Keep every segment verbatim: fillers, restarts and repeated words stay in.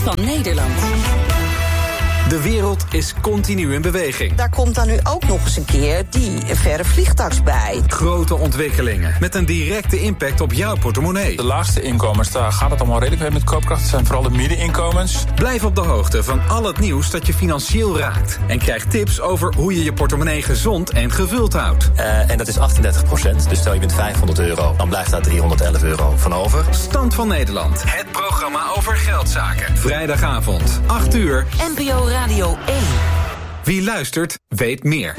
van Nederland. De wereld is continu in beweging. Daar komt dan nu ook nog eens een keer die verre vliegtuig bij. Grote ontwikkelingen met een directe impact op jouw portemonnee. De laagste inkomens, daar gaat het allemaal redelijk mee met koopkracht. Het zijn vooral de middeninkomens. Blijf op de hoogte van al het nieuws dat je financieel raakt. En krijg tips over hoe je je portemonnee gezond en gevuld houdt. Uh, en dat is achtendertig procent. Dus stel je bent vijfhonderd euro, dan blijft daar driehonderdelf euro van over. Stand van Nederland. Het programma over geldzaken. Vrijdagavond, acht uur. N P O Radio één. Wie luistert, weet meer.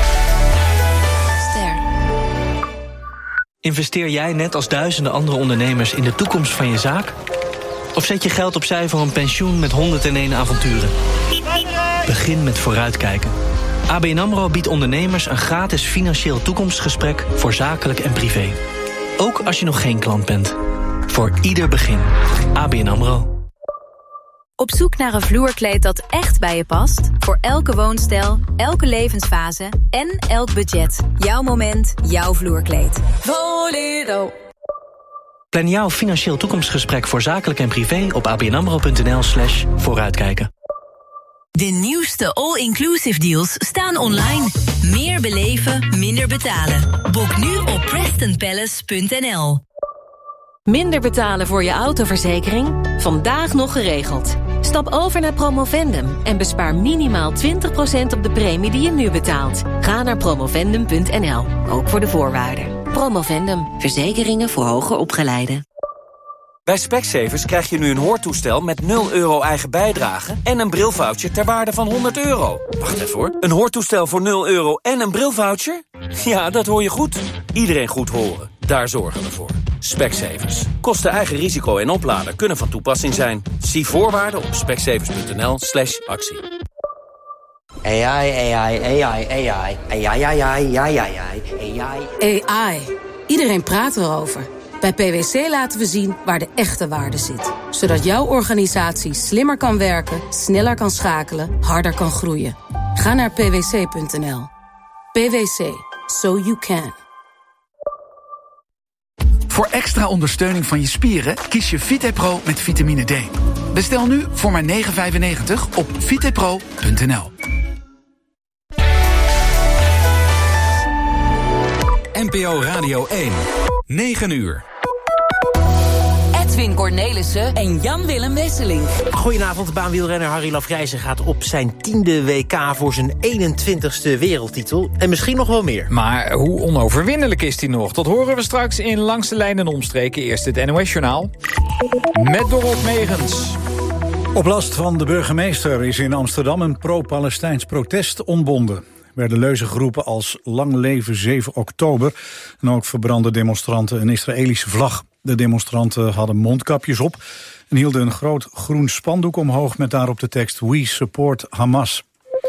Ster. Investeer jij net als duizenden andere ondernemers in de toekomst van je zaak? Of zet je geld opzij voor een pensioen met honderdéén avonturen? Begin met vooruitkijken. A B N AMRO biedt ondernemers een gratis financieel toekomstgesprek voor zakelijk en privé. Ook als je nog geen klant bent. Voor ieder begin. A B N AMRO. Op zoek naar een vloerkleed dat echt bij je past? Voor elke woonstijl, elke levensfase en elk budget. Jouw moment, jouw vloerkleed. Volero. Plan jouw financieel toekomstgesprek voor zakelijk en privé op abnamro.nl slash vooruitkijken. De nieuwste all-inclusive deals staan online. Meer beleven, minder betalen. Boek nu op preston palace punt n l. Minder betalen voor je autoverzekering? Vandaag nog geregeld. Stap over naar Promovendum en bespaar minimaal twintig procent op de premie die je nu betaalt. Ga naar promovendum punt n l, ook voor de voorwaarden. Promovendum, verzekeringen voor hoger opgeleiden. Bij Specsavers krijg je nu een hoortoestel met nul euro eigen bijdrage en een brilvoucher ter waarde van honderd euro. Wacht even hoor, een hoortoestel voor nul euro en een brilvoucher? Ja, dat hoor je goed. Iedereen goed horen, daar zorgen we voor. Specsavers. Kosten eigen risico en oplader kunnen van toepassing zijn. Zie voorwaarden op specsavers punt n l slash actie. A I, A I, A I, A I, A I, A I, A I, A I. A I. Iedereen praat erover. Bij P W C laten we zien waar de echte waarde zit. Zodat jouw organisatie slimmer kan werken, sneller kan schakelen, harder kan groeien. Ga naar p w c punt n l. P W C. So you can. Voor extra ondersteuning van je spieren kies je VitePro met vitamine D. Bestel nu voor maar negen vijfennegentig op vitepro punt n l. N P O Radio één. negen uur. Edwin Cornelissen en Jan-Willem Wesseling. Goedenavond, baanwielrenner Harry Lafrijzen gaat op zijn tiende W K voor zijn eenentwintigste wereldtitel. En misschien nog wel meer. Maar hoe onoverwinnelijk is hij nog? Dat horen we straks in Langs de Lijn en Omstreken. Eerst het N O S-journaal. Met Dorot Megens. Op last van de burgemeester is in Amsterdam een pro-Palestijns protest ontbonden. Er werden leuzen geroepen als Lang leven zeven oktober. En ook verbrandden demonstranten een Israëlische vlag. De demonstranten hadden mondkapjes op en hielden een groot groen spandoek omhoog met daarop de tekst We support Hamas.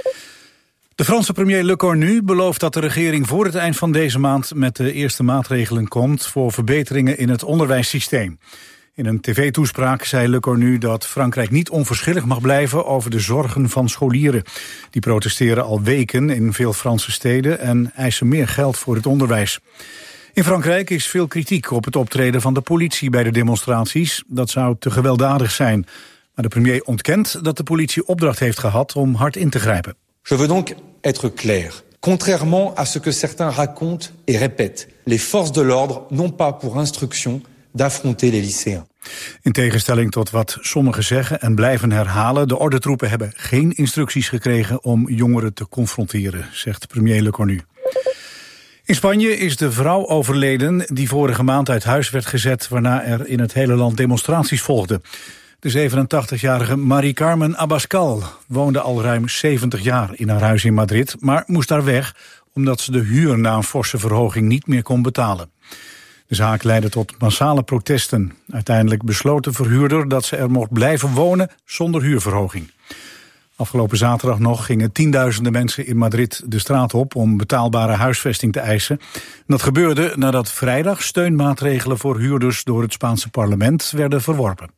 De Franse premier Le Cornu belooft dat de regering voor het eind van deze maand met de eerste maatregelen komt voor verbeteringen in het onderwijssysteem. In een tv-toespraak zei Le Cornu dat Frankrijk niet onverschillig mag blijven over de zorgen van scholieren. Die protesteren al weken in veel Franse steden en eisen meer geld voor het onderwijs. In Frankrijk is veel kritiek op het optreden van de politie bij de demonstraties. Dat zou te gewelddadig zijn. Maar de premier ontkent dat de politie opdracht heeft gehad om hard in te grijpen. Je veux donc être clair. Contrairement à ce que certains racontent et répètent, les forces de l'ordre n'ont pas pour instruction d'affronter les lycéens. In tegenstelling tot wat sommigen zeggen en blijven herhalen, de ordentroepen hebben geen instructies gekregen om jongeren te confronteren, zegt premier Le Cornu. In Spanje is de vrouw overleden die vorige maand uit huis werd gezet, waarna er in het hele land demonstraties volgden. De zevenentachtigjarige Mari Carmen Abascal woonde al ruim zeventig jaar in haar huis in Madrid, maar moest daar weg omdat ze de huur na een forse verhoging niet meer kon betalen. De zaak leidde tot massale protesten. Uiteindelijk besloot de verhuurder dat ze er mocht blijven wonen zonder huurverhoging. Afgelopen zaterdag nog gingen tienduizenden mensen in Madrid de straat op om betaalbare huisvesting te eisen. Dat gebeurde nadat vrijdag steunmaatregelen voor huurders door het Spaanse parlement werden verworpen.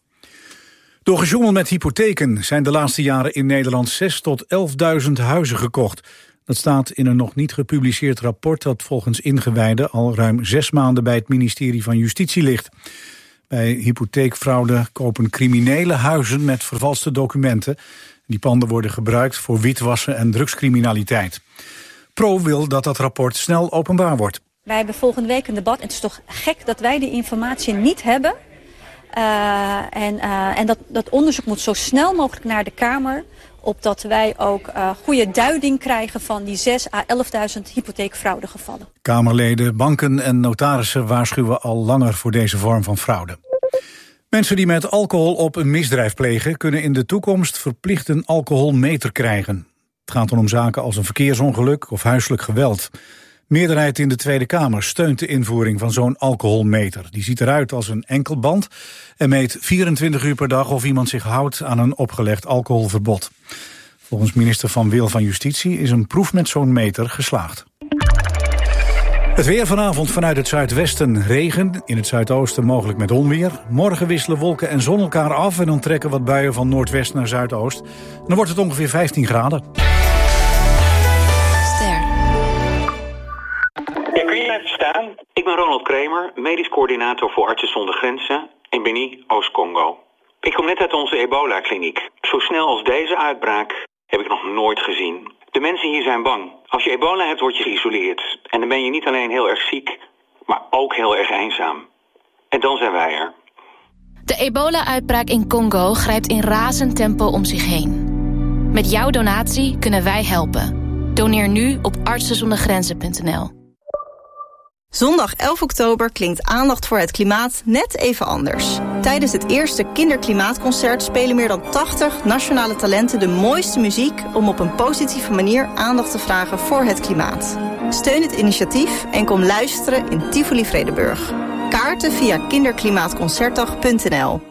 Door gejoemel met hypotheken zijn de laatste jaren in Nederland zes tot elfduizend huizen gekocht. Dat staat in een nog niet gepubliceerd rapport dat volgens ingewijden al ruim zes maanden bij het ministerie van Justitie ligt. Bij hypotheekfraude kopen criminelen huizen met vervalste documenten. Die panden worden gebruikt voor witwassen en drugscriminaliteit. Pro wil dat dat rapport snel openbaar wordt. Wij hebben volgende week een debat en het is toch gek dat wij die informatie niet hebben. Uh, en uh, en dat, dat onderzoek moet zo snel mogelijk naar de Kamer, opdat wij ook uh, goede duiding krijgen van die zes à elfduizend hypotheekfraudegevallen. Kamerleden, banken en notarissen waarschuwen al langer voor deze vorm van fraude. Mensen die met alcohol op een misdrijf plegen kunnen in de toekomst verplicht een alcoholmeter krijgen. Het gaat dan om zaken als een verkeersongeluk of huiselijk geweld. Meerderheid in de Tweede Kamer steunt de invoering van zo'n alcoholmeter. Die ziet eruit als een enkelband en meet vierentwintig uur per dag of iemand zich houdt aan een opgelegd alcoholverbod. Volgens minister Van Wil van Justitie is een proef met zo'n meter geslaagd. Het weer vanavond vanuit het zuidwesten regen, in het zuidoosten mogelijk met onweer. Morgen wisselen wolken en zon elkaar af en dan trekken wat buien van noordwest naar zuidoost. Dan wordt het ongeveer vijftien graden. Ja, kun je even staan? Ik ben Ronald Kremer, medisch coördinator voor Artsen zonder Grenzen in Beni, Oost-Congo. Ik kom net uit onze ebola-kliniek. Zo snel als deze uitbraak heb ik nog nooit gezien. De mensen hier zijn bang. Als je ebola hebt, word je geïsoleerd. En dan ben je niet alleen heel erg ziek, maar ook heel erg eenzaam. En dan zijn wij er. De ebola-uitbraak in Congo grijpt in razend tempo om zich heen. Met jouw donatie kunnen wij helpen. Doneer nu op artsen zonder grenzen punt n l. Zondag elf oktober klinkt aandacht voor het klimaat net even anders. Tijdens het eerste Kinderklimaatconcert spelen meer dan tachtig nationale talenten de mooiste muziek om op een positieve manier aandacht te vragen voor het klimaat. Steun het initiatief en kom luisteren in Tivoli Vredenburg. Kaarten via kinderklimaatconcertdag punt n l.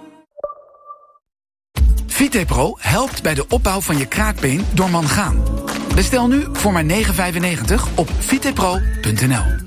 Vitepro helpt bij de opbouw van je kraakbeen door mangaan. Bestel nu voor maar negen vijfennegentig op vitepro punt n l.